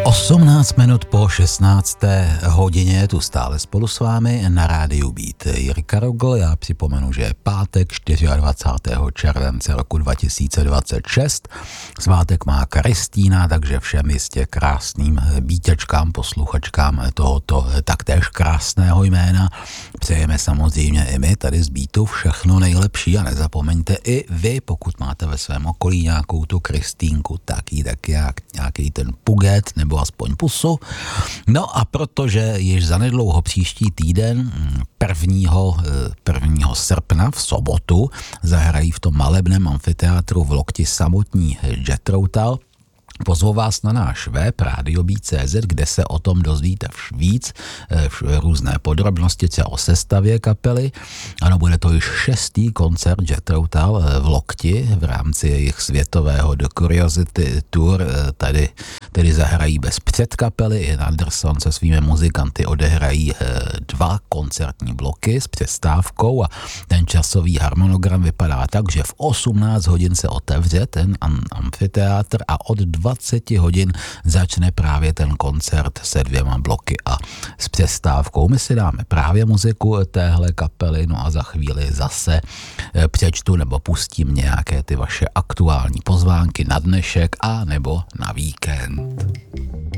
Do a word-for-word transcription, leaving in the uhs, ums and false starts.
osmnáct minut po šestnácté hodině tu stále spolu s vámi na rádiu Beat Jirka Rogl. Já připomenu, že je pátek dvacátého čtvrtého července roku dva tisíce dvacet šest. Svátek má Kristýna, takže všem jistě krásným bíťačkám, posluchačkám tohoto taktéž krásného jména přejeme samozřejmě i my tady z Beatu všechno nejlepší a nezapomeňte i vy, pokud máte ve svém okolí nějakou tu Kristýnku, tak jí taky jak, nějaký ten puget nebo aspoň pusu. No a protože již zanedlouho příští týden prvního, prvního srpna v sobotu zahrají v tom malebném amfiteátru v Lokti samotní Jethro Tull, pozvu vás na náš web radio beat tečka cé zet, kde se o tom dozvíte víc, různé podrobnosti třeba o sestavě kapely. Ano, bude to již šestý koncert Jethro Tull v Lokti v rámci jejich světového The Curiosity Tour. Tady, tady zahrají bez předkapely. Ian Anderson se svými muzikanty odehrají dva koncertní bloky s přestávkou a ten časový harmonogram vypadá tak, že v osmnáct hodin se otevře ten amfiteátr a od dvacet hodin začne právě ten koncert se dvěma bloky a s přestávkou. My si dáme právě muziku téhle kapely, no a za chvíli zase přečtu nebo pustím nějaké ty vaše aktuální pozvánky na dnešek a nebo na víkend.